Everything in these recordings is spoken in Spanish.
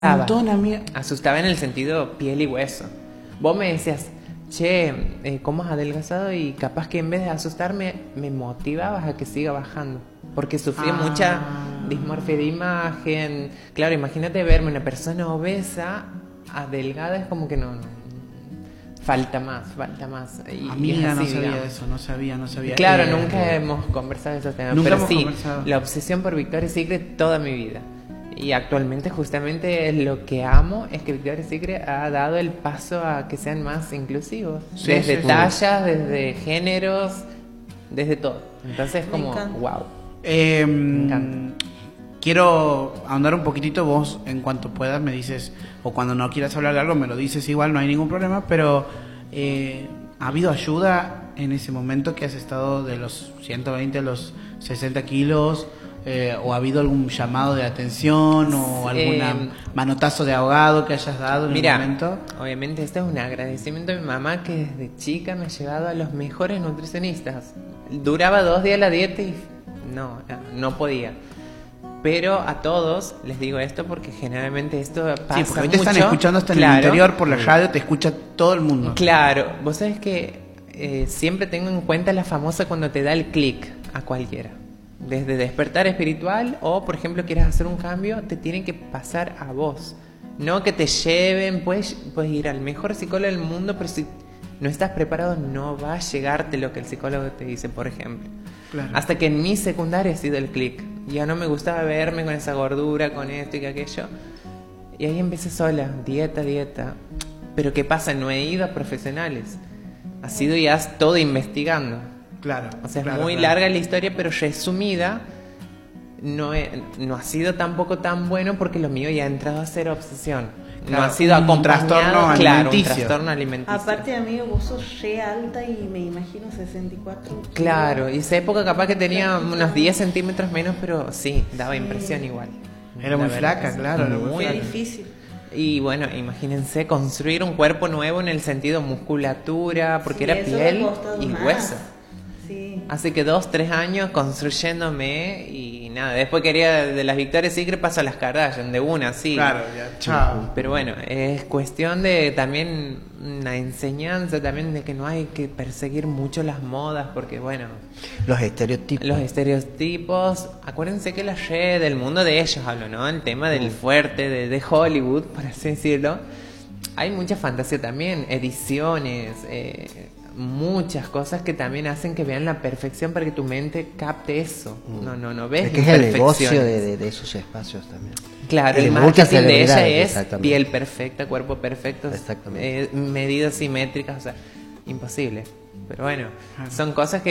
montón, amiga. Asustaba en el sentido piel y hueso. Vos me decías, che, ¿cómo has adelgazado? Y capaz que en vez de asustarme, me motivabas a que siga bajando. Porque sufría mucha dismorfia de imagen. Claro, imagínate verme una persona obesa, adelgada, es como que no. Falta más. Amiga, así, no sabía digamos. eso, no sabía. Claro, nunca hemos conversado de esos temas. Nunca Pero hemos sí, conversado. la obsesión por Victoria's Secret toda mi vida. Y actualmente justamente lo que amo es que Victoria's Secret ha dado el paso a que sean más inclusivos. Sí, desde sí, tallas, desde géneros, desde todo. Entonces Me como, encanta. wow. Me encanta. Quiero ahondar un poquitito. Vos, en cuanto puedas, me dices, o cuando no quieras hablar de algo, me lo dices igual, no hay ningún problema, pero ¿ha habido ayuda en ese momento que has estado de los 120 a los 60 kilos? ¿O ha habido algún llamado de atención o algún manotazo de ahogado que hayas dado en el momento? Obviamente esto es un agradecimiento a mi mamá, que desde chica me ha llevado a los mejores nutricionistas. Duraba 2 días la dieta y no podía. Pero a todos les digo esto porque generalmente esto pasa Sí, porque hoy te mucho. están escuchando hasta en el interior por la radio, te escucha todo el mundo. Claro, vos sabés que siempre tengo en cuenta la famosa cuando te da el clic a cualquiera. Desde despertar espiritual o, por ejemplo, quieres hacer un cambio, te tiene que pasar a vos. No que te lleven, puedes ir al mejor psicólogo del mundo, pero si no estás preparado no va a llegarte lo que el psicólogo te dice, por ejemplo. Claro. Hasta que en mi secundaria ha sido el clic. Ya no me gustaba verme con esa gordura, con esto y aquello. Y ahí empecé sola, dieta. Pero ¿qué pasa? No he ido a profesionales. Has ido y has todo investigando. Claro. O sea, claro, es muy claro. larga la historia, pero resumida, no ha sido tampoco tan bueno porque lo mío ya ha entrado a ser obsesión. Claro, No ha sido un acompañado, trastorno claro, un alimenticio. trastorno alimenticio. Aparte, amigo, vos sos re alta y me imagino 64 kilos. Claro, y esa época capaz que tenía unos 10 centímetros menos, pero sí, daba impresión igual. Era muy La verdad flaca, que sí. claro, era muy Fue flaca. difícil. Y bueno, imagínense construir un cuerpo nuevo en el sentido musculatura, porque Sí, era eso piel me ha costado y más. hueso. Sí. Así que 2-3 años construyéndome y nada, después quería de las Victoria's Secret paso a las Kardashian, de una, sí. Claro, ya, chao. Pero bueno, es cuestión de también una enseñanza también de que no hay que perseguir mucho las modas, porque bueno, Los estereotipos. los estereotipos, acuérdense que la red del mundo de ellos hablo, ¿no? El tema del fuerte, de Hollywood, por así decirlo. Hay mucha fantasía también, ediciones, muchas cosas que también hacen que vean la perfección para que tu mente capte eso. No ves Es que es el negocio imperfecciones. de esos espacios también. Claro, Y el de muchas marketing de ella celebridades, es exactamente. piel perfecta, cuerpo perfecto, Exactamente. medidas simétricas, o sea, imposible. Pero bueno, son cosas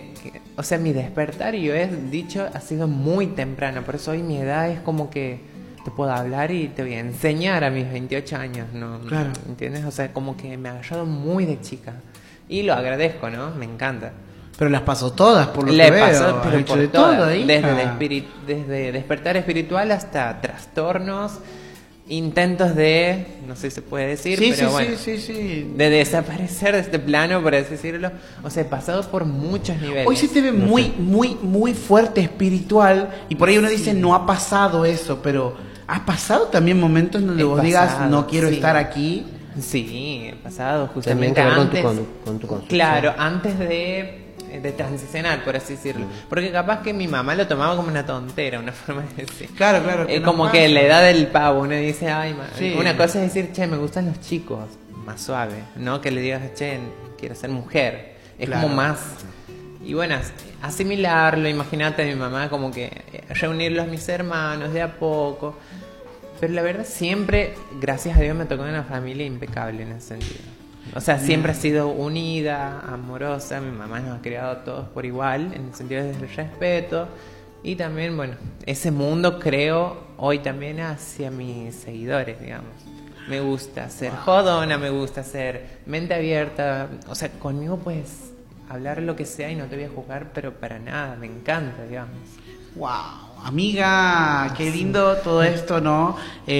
o sea, mi despertar, y yo he dicho, ha sido muy temprano. Por eso hoy mi edad es como que te puedo hablar y te voy a enseñar a mis 28 años, ¿no? Claro. ¿Entiendes? O sea, como que me ha agarrado muy de chica. Y lo agradezco, ¿no? Me encanta. Pero las pasó todas, por lo Le que veo. pasó, Has pero hecho por de todas, todo, hija. desde despertar espiritual hasta trastornos, intentos de, no sé si se puede decir, Sí, pero sí, bueno, sí. de desaparecer de este plano, por así decirlo. O sea, he pasado por muchos niveles. Hoy se te ve muy fuerte, espiritual, y por ahí uno dice, no ha pasado eso, pero ¿ha pasado también momentos donde He vos digas, pasado, no quiero sí. estar aquí? Sí, he pasado También justamente que ver con antes. con tu construcción. Claro, antes de transicionar, por así decirlo. Porque capaz que mi mamá lo tomaba como una tontera, una forma de decir. Claro, claro. Es no como pasa. que la edad del pavo, uno dice, ay, Sí. una cosa es decir, che, me gustan los chicos, más suave, ¿no? Que le digas, che, quiero ser mujer. Es Claro. como más. Y bueno, asimilarlo, imagínate a mi mamá como que reunirlos a mis hermanos de a poco. Pero la verdad siempre, gracias a Dios, me tocó una familia impecable en ese sentido. O sea, siempre ha sido unida, amorosa. Mi mamá nos ha criado a todos por igual, en el sentido del respeto. Y también, bueno, ese mundo creo hoy también hacia mis seguidores, digamos. Me gusta ser jodona, me gusta ser mente abierta. O sea, conmigo puedes hablar lo que sea y no te voy a juzgar, pero para nada, me encanta, digamos. Wow, amiga, qué lindo todo esto, ¿no?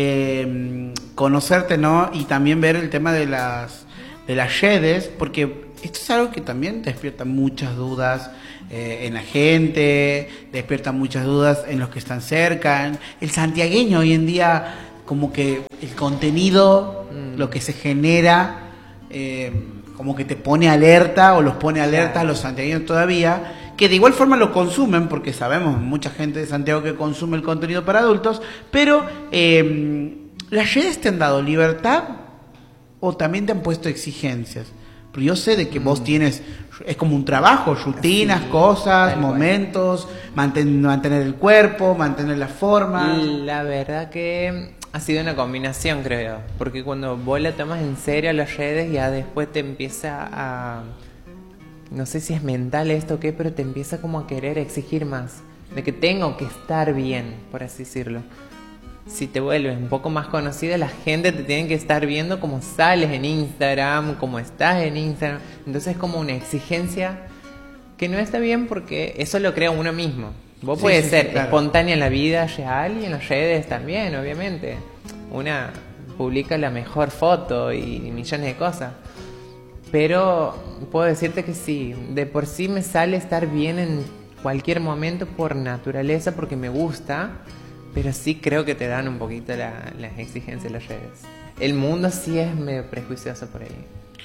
Conocerte, ¿no? Y también ver el tema de las redes, porque esto es algo que también despierta muchas dudas en la gente, despierta muchas dudas en los que están cerca. El santiagueño hoy en día como que el contenido, lo que se genera, como que te pone alerta o los pone alerta a los santiagueños todavía, que de igual forma lo consumen, porque sabemos mucha gente de Santiago que consume el contenido para adultos, pero ¿las redes te han dado libertad o también te han puesto exigencias? Pero yo sé de que vos tienes, es como un trabajo, rutinas, Sí, cosas, tal cual. momentos, mantener el cuerpo, mantener la forma. La verdad que ha sido una combinación, creo, porque cuando vos la tomas en serio las redes, ya después te empieza a... No sé si es mental esto o qué, pero te empieza como a querer exigir más, de que tengo que estar bien, por así decirlo. Si te vuelves un poco más conocida, la gente te tiene que estar viendo como sales en Instagram, como estás en Instagram. Entonces es como una exigencia que no está bien porque eso lo crea uno mismo. Vos Sí, puedes sí, ser sí, claro. espontánea en la vida real y en las redes también, obviamente. Una publica la mejor foto y millones de cosas. Pero puedo decirte que sí, de por sí me sale estar bien en cualquier momento por naturaleza, porque me gusta, pero sí creo que te dan un poquito las exigencias de las redes. El mundo sí es medio prejuicioso por ahí.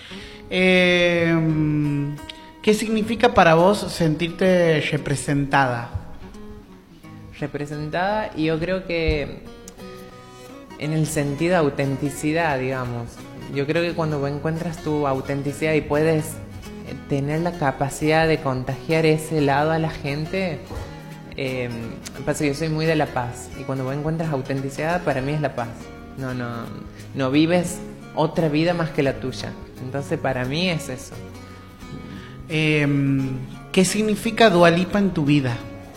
¿Qué significa para vos sentirte representada? Representada, y yo creo que en el sentido de autenticidad, digamos. Yo creo que cuando vos encuentras tu autenticidad y puedes tener la capacidad de contagiar ese lado a la gente, pasa que yo soy muy de la paz, y cuando vos encuentras autenticidad, para mí es la paz. No vives otra vida más que la tuya. Entonces para mí es eso. ¿Qué significa Dua Lipa en tu vida?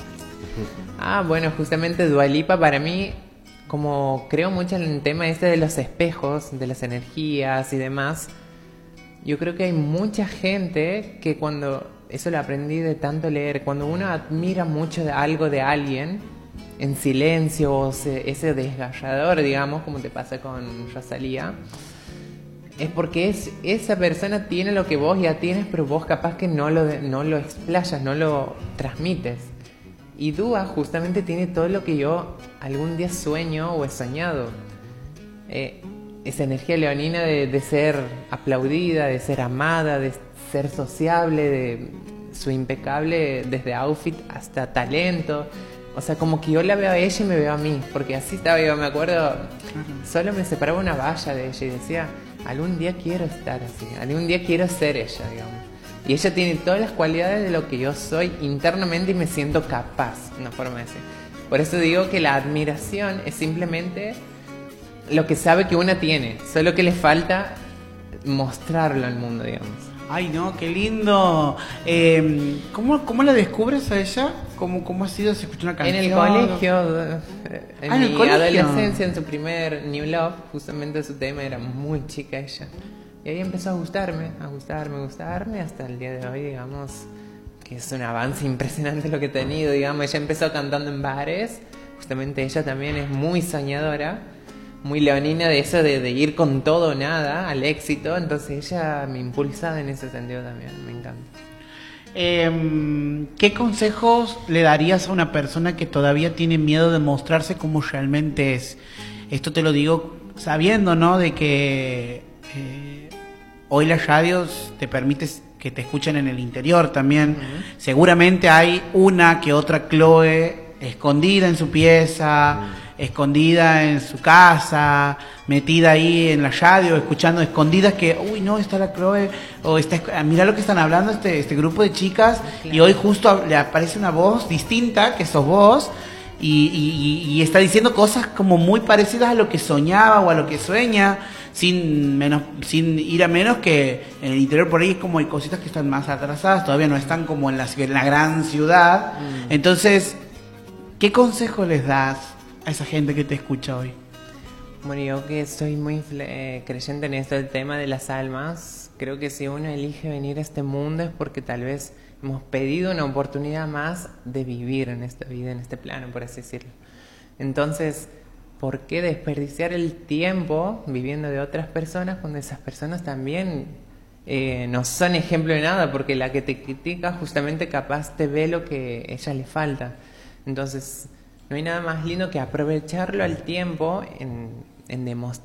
Bueno, justamente Dua Lipa para mí, como creo mucho en el tema este de los espejos, de las energías y demás, yo creo que hay mucha gente que cuando, eso lo aprendí de tanto leer, cuando uno admira mucho de algo de alguien, en silencio, o ese desgarrador, digamos, como te pasa con Rosalía, es porque esa persona tiene lo que vos ya tienes, pero vos capaz que no lo explayas, no lo transmites. Y Dua justamente tiene todo lo que yo algún día sueño o he soñado. Esa energía leonina de ser aplaudida, de ser amada, de ser sociable, de su impecable desde outfit hasta talento. O sea, como que yo la veo a ella y me veo a mí, porque así estaba yo, me acuerdo, solo me separaba una valla de ella y decía, algún día quiero estar así, algún día quiero ser ella, digamos. Y ella tiene todas las cualidades de lo que yo soy internamente y me siento capaz, una forma de decir. Por eso digo que la admiración es simplemente lo que sabe que una tiene, solo que le falta mostrarlo al mundo, digamos. Ay, no, qué lindo. ¿Cómo la descubres a ella? ¿Cómo ha sido? ¿Se escucha una canción? En el colegio, ¿en el mi colegio? adolescencia, en su primer New Love, justamente su tema era muy chica ella. Y ahí empezó a gustarme, hasta el día de hoy, digamos, que es un avance impresionante lo que he tenido, digamos. Ella empezó cantando en bares, justamente ella también es muy soñadora, muy leonina de eso de ir con todo o nada al éxito, entonces ella me impulsa en ese sentido también, me encanta. ¿Qué consejos le darías a una persona que todavía tiene miedo de mostrarse como realmente es? Esto te lo digo sabiendo, ¿no? De que hoy las radios te permites que te escuchen en el interior también. Seguramente hay una que otra Chloe escondida en su pieza, escondida en su casa, metida ahí en la radio, escuchando escondidas que, uy, no, está la Chloe, o mira lo que están hablando este grupo de chicas, y hoy justo le aparece una voz distinta, que sos vos, y está diciendo cosas como muy parecidas a lo que soñaba o a lo que sueña, sin ir a menos que en el interior por ahí es como hay cositas que están más atrasadas, todavía no están como en la gran ciudad. Entonces, ¿qué consejo les das a esa gente que te escucha hoy? Bueno, yo que soy muy creyente en esto del tema de las almas, creo que si uno elige venir a este mundo es porque tal vez hemos pedido una oportunidad más de vivir en esta vida, en este plano, por así decirlo. Entonces, ¿por qué desperdiciar el tiempo viviendo de otras personas cuando esas personas también no son ejemplo de nada? Porque la que te critica justamente capaz te ve lo que a ella le falta. Entonces, no hay nada más lindo que aprovecharlo al tiempo en